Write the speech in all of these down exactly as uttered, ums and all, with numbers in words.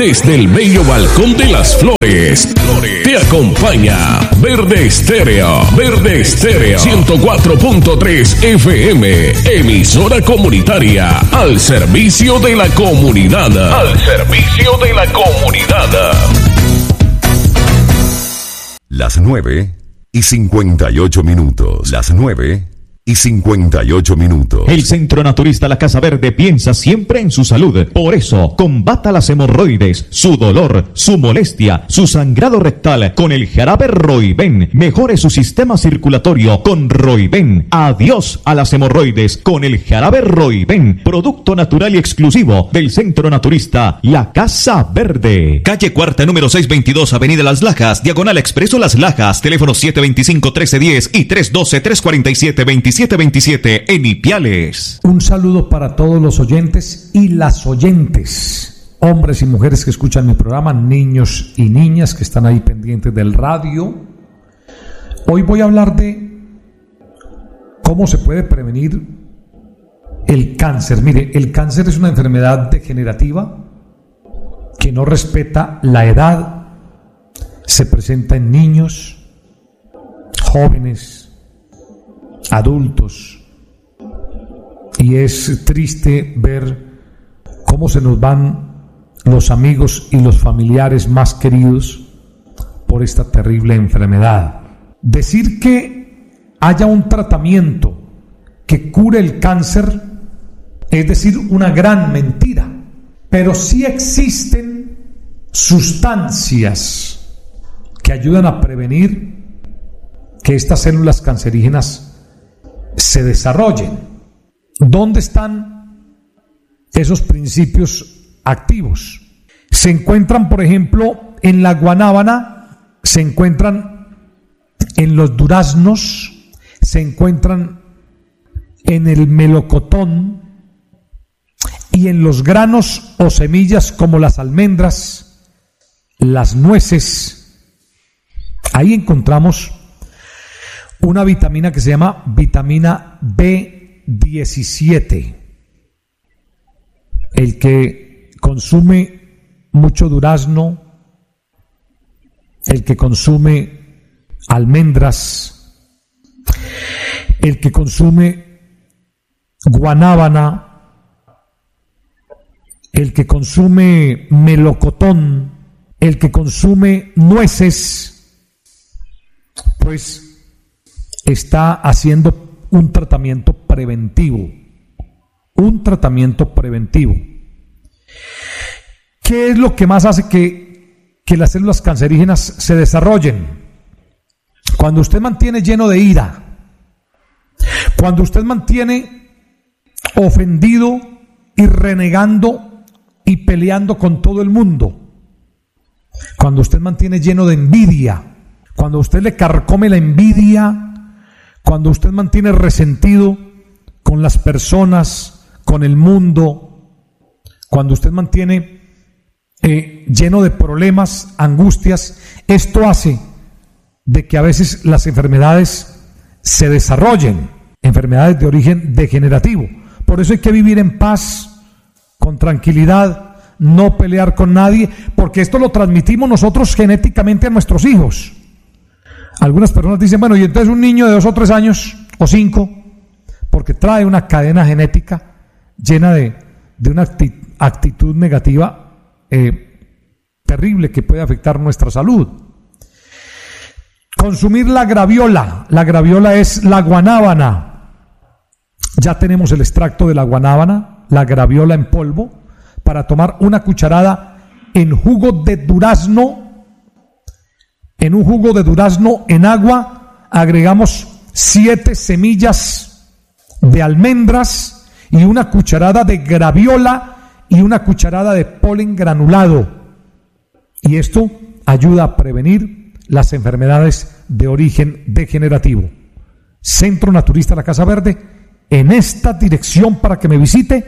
Desde el bello balcón de Las Flores, te acompaña Verde Estéreo. Verde Estéreo ciento cuatro punto tres F M, emisora comunitaria al servicio de la comunidad. Al servicio de la comunidad. Las nueve y cincuenta y ocho minutos. Las nueve y cincuenta y ocho minutos. El Centro Naturista La Casa Verde piensa siempre en su salud. Por eso, combata las hemorroides, su dolor, su molestia, su sangrado rectal con el jarabe Roiben. Mejore su sistema circulatorio con Roiben. Adiós a las hemorroides con el jarabe Roiben. Producto natural y exclusivo del Centro Naturista La Casa Verde. Calle Cuarta, número seiscientos veintidós, Avenida Las Lajas, Diagonal Expreso Las Lajas. Teléfono siete veinticinco, trece diez y tres doce, tres cuarenta y siete, veintisiete veintisiete en Ipiales. Un saludo para todos los oyentes y las oyentes, hombres y mujeres que escuchan mi programa, niños y niñas que están ahí pendientes del radio. Hoy voy a hablar de cómo se puede prevenir el cáncer. Mire, el cáncer es una enfermedad degenerativa que no respeta la edad, se presenta en niños, jóvenes, adultos, y es triste ver cómo se nos van los amigos y los familiares más queridos por esta terrible enfermedad. Decir que haya un tratamiento que cure el cáncer es decir una gran mentira, pero sí existen sustancias que ayudan a prevenir que estas células cancerígenas se desarrollen. ¿Dónde están esos principios activos? Se encuentran, por ejemplo, en la guanábana, se encuentran en los duraznos, se encuentran en el melocotón y en los granos o semillas como las almendras, las nueces. Ahí encontramos una vitamina que se llama vitamina B diecisiete. El que consume mucho durazno, el que consume almendras, el que consume guanábana, el que consume melocotón, el que consume nueces, pues está haciendo un tratamiento preventivo, un tratamiento preventivo. ¿Qué es lo que más hace que, que las células cancerígenas se desarrollen? Cuando usted mantiene lleno de ira, cuando usted mantiene ofendido y renegando y peleando con todo el mundo, cuando usted mantiene lleno de envidia, cuando usted le carcome la envidia, cuando usted mantiene resentido con las personas, con el mundo, cuando usted mantiene eh, lleno de problemas, angustias, esto hace de que a veces las enfermedades se desarrollen, enfermedades de origen degenerativo. Por eso hay que vivir en paz, con tranquilidad, no pelear con nadie, porque esto lo transmitimos nosotros genéticamente a nuestros hijos. Algunas personas dicen, bueno, y entonces un niño de dos o tres años o cinco, porque trae una cadena genética llena de, de una actitud negativa eh, terrible que puede afectar nuestra salud. Consumir la graviola. La graviola es la guanábana. Ya tenemos el extracto de la guanábana, la graviola en polvo, para tomar una cucharada en jugo de durazno. En un jugo de durazno en agua agregamos siete semillas de almendras y una cucharada de graviola y una cucharada de polen granulado. Y esto ayuda a prevenir las enfermedades de origen degenerativo. Centro Naturista La Casa Verde, en esta dirección para que me visite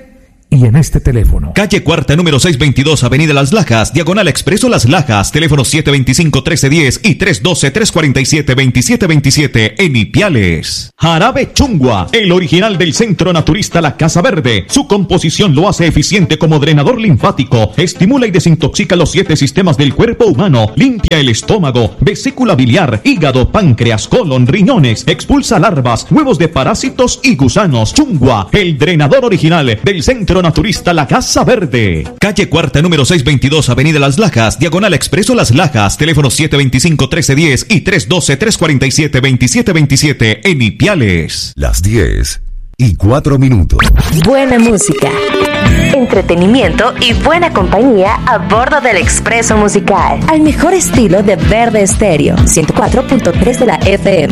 y en este teléfono. Calle Cuarta, número seiscientos veintidós, Avenida Las Lajas, Diagonal Expreso Las Lajas, teléfono siete dos cinco, uno tres uno cero y tres uno dos, tres cuatro siete, dos siete dos siete en Ipiales. Jarabe Chungua, el original del Centro Naturista La Casa Verde. Su composición lo hace eficiente como drenador linfático, estimula y desintoxica los siete sistemas del cuerpo humano, limpia el estómago, vesícula biliar, hígado, páncreas, colon, riñones, expulsa larvas, huevos de parásitos y gusanos. Chungua, el drenador original del Centro Naturista La Casa Verde. Calle Cuarta, número seiscientos veintidós, Avenida Las Lajas, Diagonal Expreso Las Lajas, teléfono siete dos cinco, uno tres uno cero y tres uno dos, tres cuatro siete, dos siete dos siete en Ipiales. Las diez y cuatro minutos. Buena música, entretenimiento y buena compañía a bordo del Expreso Musical. Al mejor estilo de Verde Estéreo, ciento cuatro punto tres de la F M.